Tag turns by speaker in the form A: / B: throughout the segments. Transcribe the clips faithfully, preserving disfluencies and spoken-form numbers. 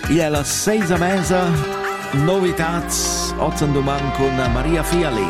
A: E alla seisa mesa, novitats, Otzenduman con Maria Fiali.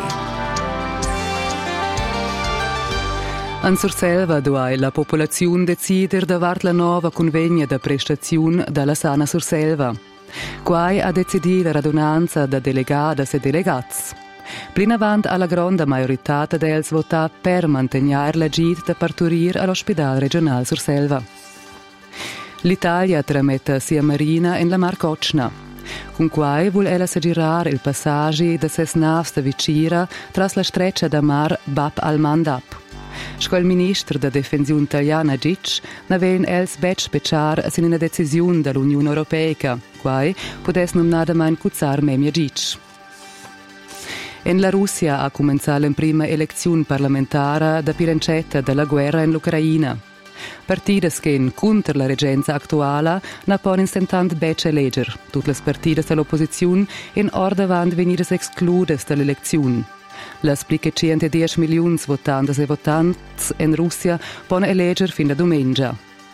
B: In Surselva dove la popolazione decide davart la nuova convegna da prestazione dalla Sana Surselva. Quai ha deciso la radunanza da delegadas e delegats. Plin avant alla grande maggiorità dels vota per mantenere la gita da parturir all'ospedale regionale Surselva. L'Italia trametta sia Marina in la Mar Cocna. Con quai vuol ella s'aggirar il passaggio da ses navs da Vicira tras la streccia da Mar Bab al-Mandab. Scol ministro da difensione italiana Gic n'aven els bec speciar sin una decisione dall'Unione Europea, quai podes nomnada mein cuzzar memia Gic. In la Russia ha cominciato la prima elezione parlamentare da pirencetta della guerra in l'Ucraina. Partides che, contro la reggenza attuale, ne ponen sentant bec eleger. Tutte le partides dell'opposizione in ordine van venidas excludes dall'elezione. Las pliche centodieci milioni votantes e votanti in Russia pone eleger fin da domenica.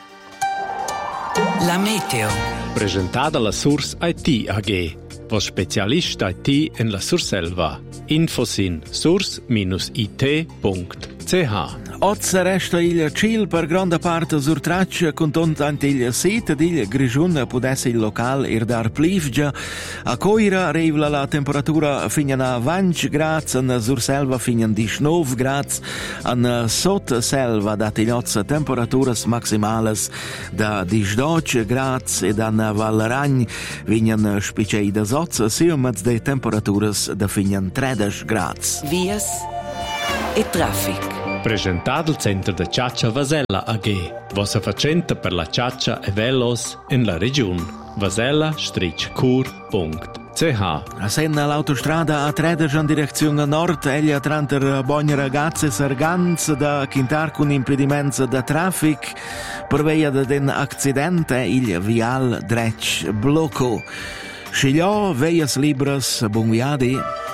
C: La meteo.
D: Presentata la Source I T A G, was Spezialist I T in la Surselva. Infos in source I T punto c h.
A: Oggi resta il ciel per grande parte sur traccia, contante il sito del Grigiun potesse il locale ir dar plivgia. A Coira arriva la temperatura fino a venti gradi, in Surselva fino a diciannove gradi, in Sotselva date le temperature maximali da diciotto gradi e in Valleragn fino a spicei da sotto, siamo de temperature da fino a tredici gradi.
C: Vias e traffic.
D: Presentato il centro da Ciaccia Vasella A G, vostra facente per la ciaccia e velos in la regione. vasella cur punto c h.
A: A Senna l'autostrada A tredici in direzione nord, eglia tranter buone ragazze Sarganz da Quintar con impedimenti da traffic, per via d'un accidente il vial dretch blocco. Scigliò veias libras, buon viadi.